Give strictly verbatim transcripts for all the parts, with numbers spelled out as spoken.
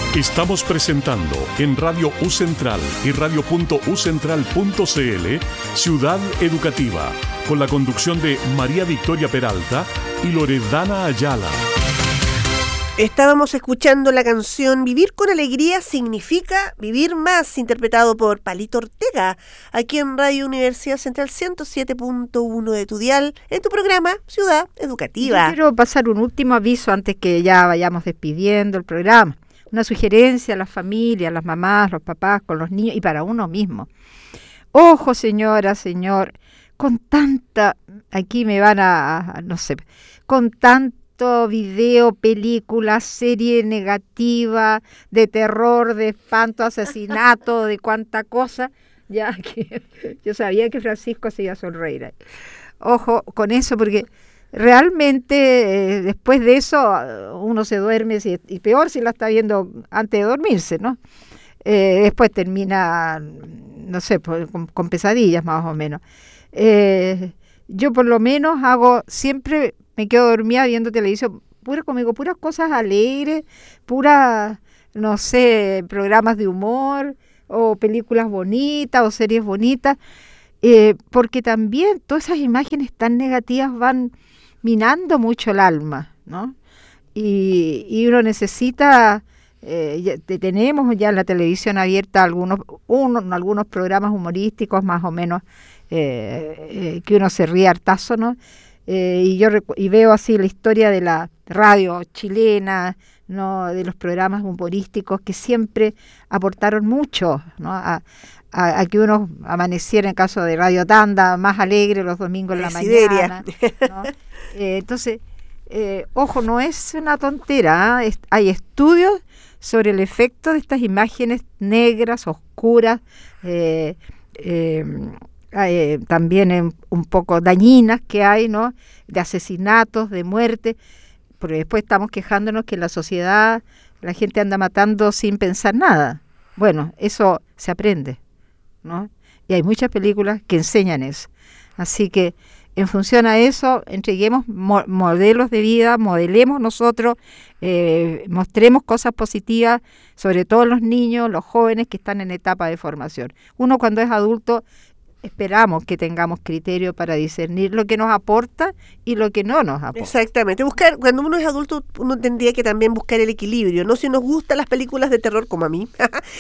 Estamos presentando en Radio U Central y radio punto u central punto c l Ciudad Educativa, con la conducción de María Victoria Peralta y Loredana Ayala. Estábamos escuchando la canción Vivir con Alegría significa vivir más, interpretado por Palito Ortega, aquí en Radio Universidad Central ciento siete punto uno de tu dial, en tu programa Ciudad Educativa. Yo quiero pasar un último aviso antes que ya vayamos despidiendo el programa. Una sugerencia a las familias, las mamás, los papás, con los niños y para uno mismo. Ojo, señora, señor, con tanta, aquí me van a, a no sé, con tanto video, película, serie negativa, de terror, de espanto, asesinato, de cuánta cosa, ya que yo sabía que Francisco se iba a sonreír. Ojo con eso, porque realmente eh, después de eso uno se duerme si, y peor si la está viendo antes de dormirse, ¿no? Eh, después termina, no sé, con, con pesadillas más o menos. Eh, yo por lo menos hago, siempre me quedo dormida viendo televisión, pura conmigo, puras cosas alegres, puras, no sé, programas de humor o películas bonitas o series bonitas, eh, porque también todas esas imágenes tan negativas van minando mucho el alma, ¿no? Y, y uno necesita, eh, ya, tenemos ya en la televisión abierta algunos, uno, algunos programas humorísticos más o menos, eh, eh, que uno se ríe hartazo, ¿no? Eh, y yo recu- y veo así la historia de la radio chilena, ¿no? De los programas humorísticos que siempre aportaron mucho, ¿no? A, A, a que uno amaneciera, en caso de Radio Tanda, más alegre los domingos en la mañana, ¿no? Eh, entonces, eh, ojo, no es una tontera, ¿eh? es, hay estudios sobre el efecto de estas imágenes negras, oscuras, eh, eh, eh, también en, un poco dañinas que hay, ¿no? De asesinatos, de muerte, porque después estamos quejándonos que en la sociedad la gente anda matando sin pensar nada. Bueno, eso se aprende, ¿no? Y hay muchas películas que enseñan eso. Así que en función a eso, entreguemos mo- modelos de vida, modelemos nosotros, eh, mostremos cosas positivas, sobre todo los niños, los jóvenes que están en etapa de formación. Uno cuando es adulto esperamos que tengamos criterio para discernir lo que nos aporta y lo que no nos aporta. Exactamente. Buscar, cuando uno es adulto, uno tendría que también buscar el equilibrio, no si nos gustan las películas de terror como a mí,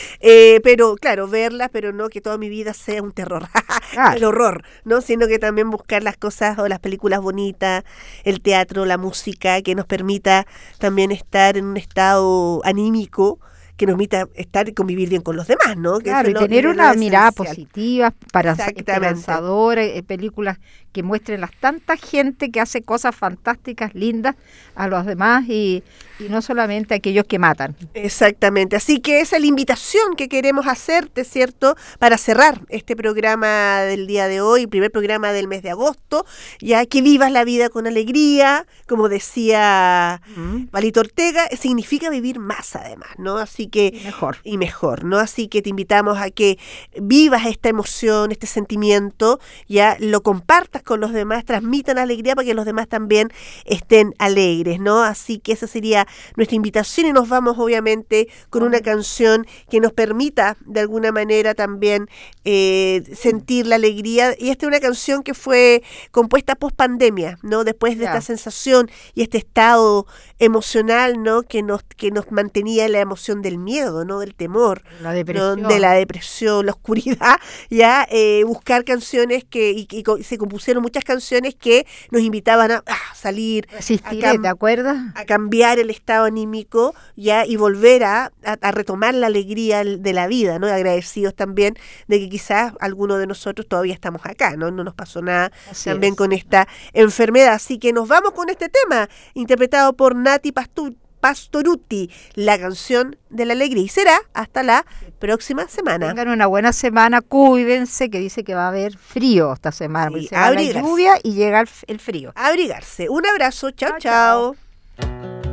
eh, pero claro, verlas, pero no que toda mi vida sea un terror, claro. El horror, no, sino que también buscar las cosas o las películas bonitas, el teatro, la música, que nos permita también estar en un estado anímico que nos permita estar y convivir bien con los demás, ¿no? Que claro, y no, tener no una es mirada esencial. positiva, para esperanzadora, eh, películas que muestren a tanta gente que hace cosas fantásticas, lindas a los demás y, y no solamente a aquellos que matan. Exactamente, así que esa es la invitación que queremos hacerte, ¿cierto? Para cerrar este programa del día de hoy, primer programa del mes de agosto, ya que vivas la vida con alegría, como decía mm. Palito Ortega, significa vivir más además, ¿no? Así que y mejor. Y mejor, ¿no? Así que te invitamos a que vivas esta emoción, este sentimiento, ya lo compartas con los demás, transmitan alegría para que los demás también estén alegres, ¿no? Así que esa sería nuestra invitación y nos vamos obviamente con una canción que nos permita de alguna manera también eh, sentir la alegría. Y esta es una canción que fue compuesta post pandemia, ¿no? Después de yeah. esta sensación y este estado emocional, ¿no? Que nos, que nos mantenía la emoción del miedo, ¿no? Del temor, la depresión. ¿no? De la depresión, la oscuridad, ya eh, buscar canciones que y, y, y se compusieron muchas canciones que nos invitaban a, a salir, Resistiré, a, cam- ¿te acuerdas? a cambiar el estado anímico, ya y volver a, a, a retomar la alegría de la vida, ¿no? Agradecidos también de que quizás algunos de nosotros todavía estamos acá, ¿no? No nos pasó nada Así también es. con esta enfermedad, así que nos vamos con este tema interpretado por Nati Pastu Pastorutti, la canción de la alegría. Y será hasta la próxima semana. Tengan una buena semana, cuídense, que dice que va a haber frío esta semana. Sí, se va la lluvia y llega el, el frío. Abrigarse. Un abrazo. Chao, Chao, chao. chao.